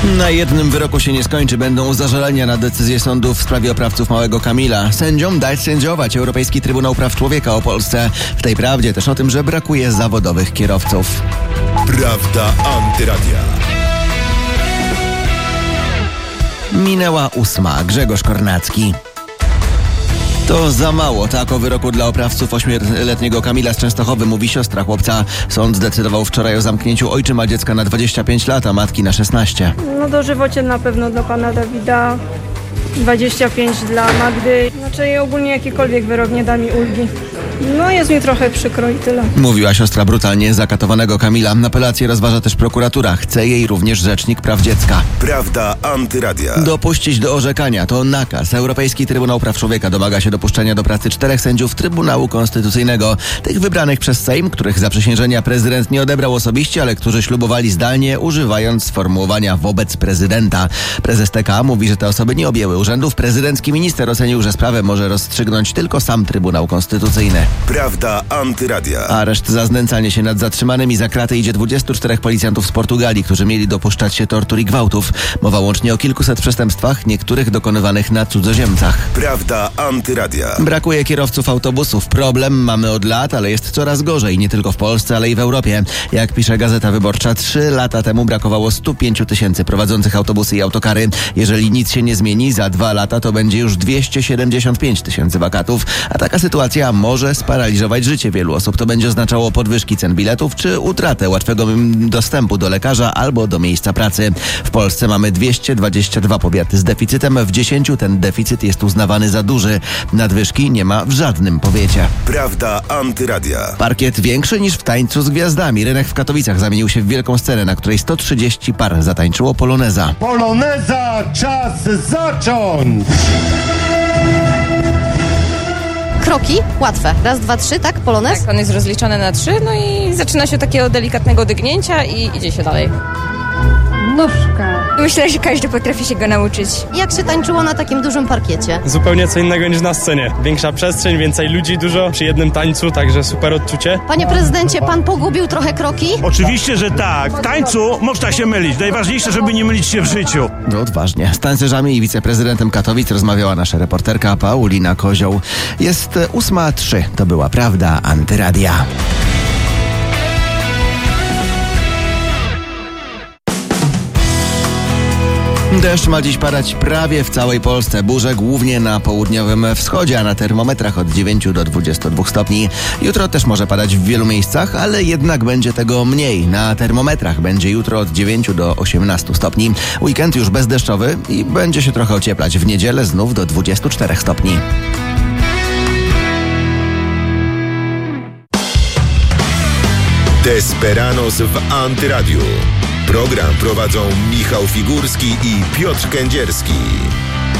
Na jednym wyroku się nie skończy. Będą zażalenia na decyzję sądu w sprawie oprawców małego Kamila. Sędziom dać sędziować. Europejski Trybunał Praw Człowieka o Polsce. W tej prawdzie też o tym, że brakuje zawodowych kierowców. Prawda Antyradia. Minęła 8. Grzegorz Kornacki. To za mało. Tak o wyroku dla oprawców 8-letniego Kamila z Częstochowy mówi siostra chłopca. Sąd zdecydował wczoraj o zamknięciu ojczyma dziecka na 25 lat, a matki na 16. No dożywocie na pewno dla pana Dawida, 25 dla Magdy. Znaczy ogólnie jakikolwiek wyrok nie da mi ulgi. No jest mi trochę przykro i tyle. Mówiła siostra brutalnie zakatowanego Kamila. Apelację rozważa też prokuratura. Chce jej również rzecznik praw dziecka. Prawda Antyradia. Dopuścić do orzekania to nakaz. Europejski Trybunał Praw Człowieka domaga się dopuszczenia do pracy 4 sędziów Trybunału Konstytucyjnego. Tych wybranych przez Sejm, których zaprzysiężenia prezydent nie odebrał osobiście, ale którzy ślubowali zdalnie, używając sformułowania wobec prezydenta. Prezes TK mówi, że te osoby nie objęły urzędów. Prezydencki minister ocenił, że sprawę może rozstrzygnąć tylko sam Trybunał Konstytucyjny. Prawda Antyradia. Areszt za znęcanie się nad zatrzymanymi za kraty idzie 24 policjantów z Portugalii, którzy mieli dopuszczać się tortur i gwałtów. Mowa łącznie o kilkuset przestępstwach, niektórych dokonywanych na cudzoziemcach. Prawda Antyradia. Brakuje kierowców autobusów. Problem mamy od lat, ale jest coraz gorzej. Nie tylko w Polsce, ale i w Europie. Jak pisze Gazeta Wyborcza, 3 lata temu brakowało 105 000 prowadzących autobusy i autokary. Jeżeli nic się nie zmieni, za 2 lata to będzie już 275 000 wakatów. A taka sytuacja może sparaliżować życie wielu osób. To będzie oznaczało podwyżki cen biletów czy utratę łatwego dostępu do lekarza albo do miejsca pracy. W Polsce mamy 222 powiaty z deficytem. W 10 ten deficyt jest uznawany za duży. Nadwyżki nie ma w żadnym powiecie. Prawda Antyradia. Parkiet większy niż w Tańcu z Gwiazdami. Rynek w Katowicach zamienił się w wielką scenę, na której 130 par zatańczyło poloneza. Poloneza, czas zacząć! Kroki łatwe. Raz, dwa, trzy, tak? Polonez? Tak, on jest rozliczony na 3, no i zaczyna się od takiego delikatnego dygnięcia i idzie się dalej. Nóżka. Myślę, że każdy potrafi się go nauczyć. Jak się tańczyło na takim dużym parkiecie? Zupełnie co innego niż na scenie. Większa przestrzeń, więcej ludzi dużo przy jednym tańcu, także super odczucie. Panie prezydencie, pan pogubił trochę kroki? Oczywiście, że tak. W tańcu można się mylić. Najważniejsze, żeby nie mylić się w życiu. No odważnie. Z tancerzami i wiceprezydentem Katowic rozmawiała nasza reporterka Paulina Kozioł. Jest 8:03. To była Prawda Antyradia. Deszcz ma dziś padać prawie w całej Polsce. Burze głównie na południowym wschodzie, a na termometrach od 9 do 22 stopni. Jutro też może padać w wielu miejscach, ale jednak będzie tego mniej. Na termometrach będzie jutro od 9 do 18 stopni. Weekend już bezdeszczowy i będzie się trochę ocieplać. W niedzielę znów do 24 stopni. Desperanos w Antyradiu. Program prowadzą Michał Figurski i Piotr Kędzierski.